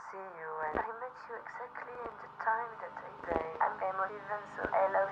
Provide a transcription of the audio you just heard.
see you, and I met you exactly in the time that I am emotive, and so I love